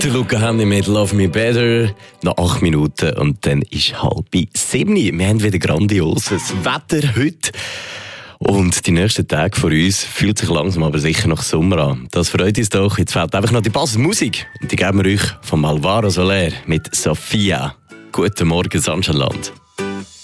Der Luca Hänni mit «Love Me Better». Noch 8 Minuten und dann ist 6:30. Wir haben wieder grandioses Wetter heute. Und die nächsten Tage von uns fühlt sich langsam aber sicher nach Sommer an. Das freut uns doch. Jetzt fehlt einfach noch die passende Musik. Und die geben wir euch vom Alvaro Soler mit «Sophia». Guten Morgen, Sanschenland.